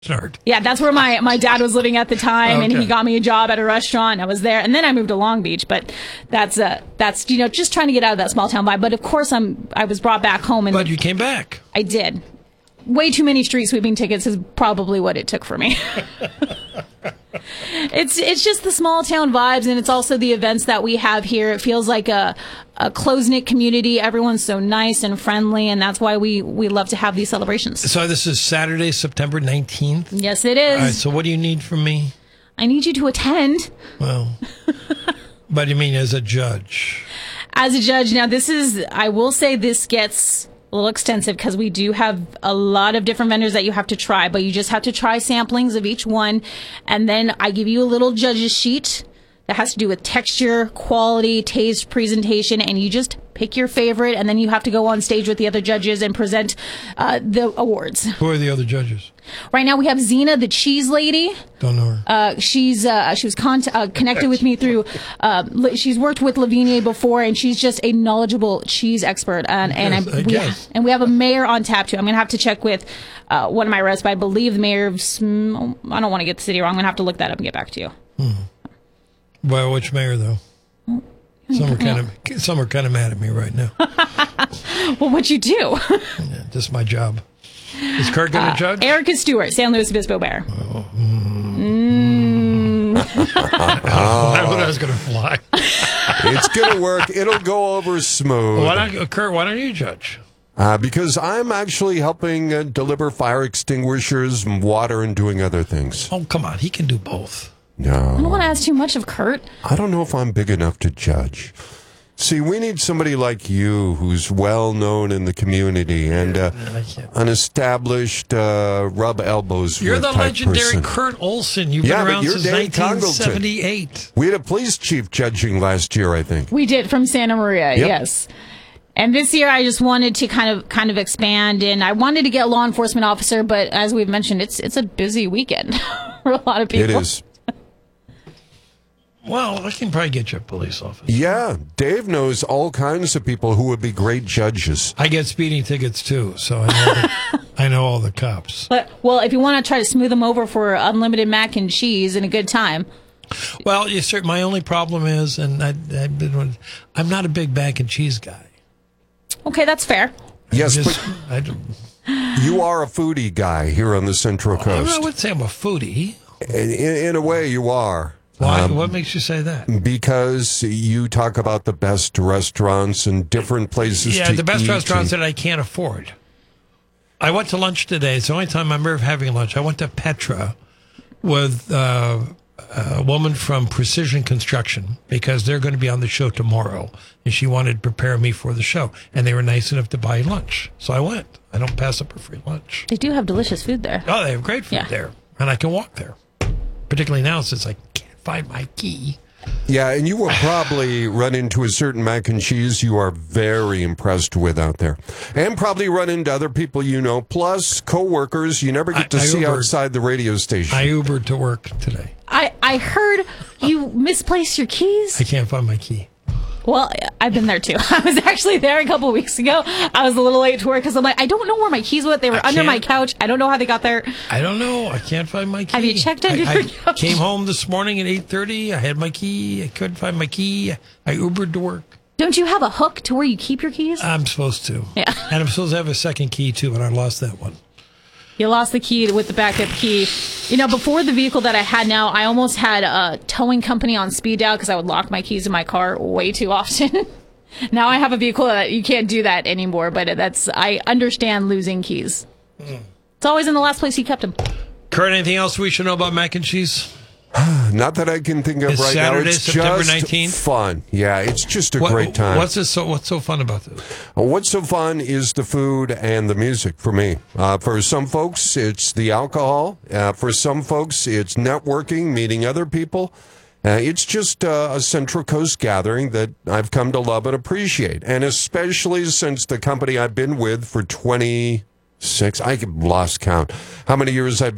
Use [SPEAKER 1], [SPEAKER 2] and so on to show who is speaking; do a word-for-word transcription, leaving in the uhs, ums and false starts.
[SPEAKER 1] Start.
[SPEAKER 2] Yeah, that's where my, my dad was living at the time, okay. and he got me a job at a restaurant. I was there, and then I moved to Long Beach. But that's uh, that's you know just trying to get out of that small town vibe. But of course, I'm I was brought back home, and
[SPEAKER 1] but you came back.
[SPEAKER 2] I did. Way too many street sweeping tickets is probably what it took for me. It's it's just the small town vibes, and it's also the events that we have here. It feels like a, a close-knit community. Everyone's so nice and friendly, and that's why we, we love to have these celebrations.
[SPEAKER 1] So this is Saturday, September nineteenth?
[SPEAKER 2] Yes, it is.
[SPEAKER 1] All right, so what do you need from me?
[SPEAKER 2] I need you to attend.
[SPEAKER 1] Well, but you mean as a judge?
[SPEAKER 2] As a judge. Now, this is, I will say this gets a little extensive because we do have a lot of different vendors that you have to try, but you just have to try samplings of each one. And then I give you a little judge's sheet that has to do with texture, quality, taste, presentation, and you just pick your favorite, and then you have to go on stage with the other judges and present uh, the awards.
[SPEAKER 1] Who are the other judges?
[SPEAKER 2] Right now we have Zena, the cheese lady.
[SPEAKER 1] Don't know her.
[SPEAKER 2] Uh, she's uh, she was con- uh, connected with me through. Uh, she's worked with Lavinia before, and she's just a knowledgeable cheese expert. And and,
[SPEAKER 1] yes,
[SPEAKER 2] I'm, we, and we have a mayor on tap too. I'm gonna have to check with uh, one of my reps, but I believe the mayor of. Sm- I don't want to get the city wrong. I'm gonna have to look that up and get back to you.
[SPEAKER 1] Hmm. Well, which mayor though?
[SPEAKER 2] Well,
[SPEAKER 1] some are kind of some are kind of mad at me right now.
[SPEAKER 2] Well, what'd you do?
[SPEAKER 1] Yeah, just my job. Is Kurt going to uh, judge?
[SPEAKER 2] Erica Stewart, San Luis Obispo Bear.
[SPEAKER 1] Oh, mm.
[SPEAKER 2] Mm.
[SPEAKER 1] I thought I was going to fly.
[SPEAKER 3] It's going to work. It'll go over smooth.
[SPEAKER 1] Why don't, Kurt, why don't you judge?
[SPEAKER 3] Uh, because I'm actually helping uh, deliver fire extinguishers and water and doing other things.
[SPEAKER 1] Oh, come on. He can do both.
[SPEAKER 3] No.
[SPEAKER 2] I don't want to ask too much of Kurt.
[SPEAKER 3] I don't know if I'm big enough to judge. See, we need somebody like you who's well known in the community and uh, an established uh, rub elbows.
[SPEAKER 1] You're
[SPEAKER 3] with
[SPEAKER 1] the
[SPEAKER 3] type
[SPEAKER 1] legendary
[SPEAKER 3] person.
[SPEAKER 1] Kurt Olson. You've
[SPEAKER 3] yeah,
[SPEAKER 1] been around since
[SPEAKER 3] Dave
[SPEAKER 1] nineteen seventy-eight.
[SPEAKER 3] Congleton. We had a police chief judging last year, I think.
[SPEAKER 2] We did, from Santa Maria,
[SPEAKER 3] yep.
[SPEAKER 2] yes. And this year, I just wanted to kind of kind of expand, and I wanted to get a law enforcement officer, but as we've mentioned, it's it's a busy weekend for a lot of people.
[SPEAKER 3] It is.
[SPEAKER 1] Well, I can probably get you a police officer.
[SPEAKER 3] Yeah, Dave knows all kinds of people who would be great judges.
[SPEAKER 1] I get speeding tickets, too, so I know, the, I know all the cops.
[SPEAKER 2] But, well, if you want to try to smooth them over for unlimited mac and cheese and a good time.
[SPEAKER 1] Well, you sir, my only problem is, and I, I've been, I'm not a big mac and cheese guy.
[SPEAKER 2] Okay, that's fair.
[SPEAKER 3] Yes,
[SPEAKER 1] just,
[SPEAKER 3] but
[SPEAKER 1] I don't,
[SPEAKER 3] you are a foodie guy here on the Central Coast.
[SPEAKER 1] I wouldn't say I'm a foodie.
[SPEAKER 3] In, in a way, you are.
[SPEAKER 1] Why?
[SPEAKER 3] Um,
[SPEAKER 1] what makes you say that?
[SPEAKER 3] Because you talk about the best restaurants and different places
[SPEAKER 1] yeah,
[SPEAKER 3] to
[SPEAKER 1] the best
[SPEAKER 3] eat
[SPEAKER 1] restaurants
[SPEAKER 3] and...
[SPEAKER 1] that I can't afford. I went to lunch today. It's the only time I remember having lunch. I went to Petra with uh, a woman from Precision Construction because they're going to be on the show tomorrow, and she wanted to prepare me for the show, and they were nice enough to buy lunch. So I went. I don't pass up a free lunch.
[SPEAKER 2] They do have delicious food there.
[SPEAKER 1] Oh, they have great food
[SPEAKER 2] yeah.
[SPEAKER 1] there, and I can walk there, particularly now since I can't find my key.
[SPEAKER 3] Yeah, and you will probably run into a certain mac and cheese you are very impressed with out there. And probably run into other people you know, plus co-workers you never get to I, I see Ubered. outside the radio station.
[SPEAKER 1] I Ubered to work today.
[SPEAKER 2] I, I heard you misplaced your keys.
[SPEAKER 1] I can't find my key.
[SPEAKER 2] Well, I've been there too. I was actually there a couple of weeks ago. I was a little late to work because I'm like, I don't know where my keys went. They were I under my couch. I don't know how they got there.
[SPEAKER 1] I don't know. I can't find my key.
[SPEAKER 2] Have you checked under
[SPEAKER 1] I,
[SPEAKER 2] your
[SPEAKER 1] I
[SPEAKER 2] couch?
[SPEAKER 1] Came home this morning at eight thirty. I had my key. I couldn't find my key. I Ubered to work.
[SPEAKER 2] Don't you have a hook to where you keep your keys?
[SPEAKER 1] I'm supposed to.
[SPEAKER 2] Yeah.
[SPEAKER 1] And I'm supposed to have a second key too, but I lost that one.
[SPEAKER 2] You lost the key with the backup key. You know, before the vehicle that I had now, I almost had a towing company on speed dial because I would lock my keys in my car way too often. Now I have a vehicle that you can't do that anymore, but that's I understand losing keys. Mm. It's always in the last place you kept them.
[SPEAKER 1] Kurt, anything else we should know about mac and cheese?
[SPEAKER 3] Not that I can think of
[SPEAKER 1] it's
[SPEAKER 3] right
[SPEAKER 1] Saturday,
[SPEAKER 3] now. It's
[SPEAKER 1] September
[SPEAKER 3] just
[SPEAKER 1] nineteenth.
[SPEAKER 3] Fun. Yeah, it's just a
[SPEAKER 1] what,
[SPEAKER 3] great time.
[SPEAKER 1] What's this so what's so fun about this?
[SPEAKER 3] What's so fun is the food and the music for me. Uh, for some folks, it's the alcohol. Uh, for some folks, it's networking, meeting other people. Uh, it's just uh, a Central Coast gathering that I've come to love and appreciate. And especially since the company I've been with for twenty-six, I lost count, how many years I've